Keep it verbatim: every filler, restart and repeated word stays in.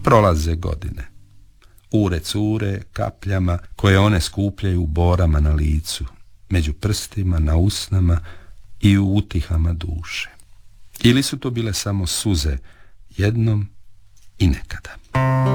Prolaze godine. Ure cure kapljama koje one skupljaju u borama na licu, među prstima, na usnama i u utihama duše. Ili su to bile samo suze jednom i nekada.